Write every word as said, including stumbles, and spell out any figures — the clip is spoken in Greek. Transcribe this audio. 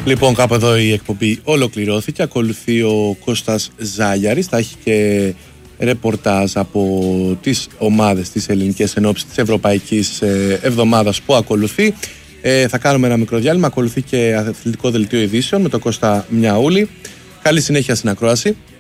Λοιπόν, κάπου εδώ η εκπομπή ολοκληρώθηκε. Ακολουθεί ο Κώστας Ζάλιαρης. Θα έχει και ρεπορτάζ από τις ομάδες της ελληνικής ενόψης της Ευρωπαϊκής Εβδομάδας που ακολουθεί. Ε, θα κάνουμε ένα μικρό διάλειμμα. Ακολουθεί και αθλητικό δελτίο ειδήσεων με τον Κώστα Μιαούλη. Καλή συνέχεια στην ακρόαση.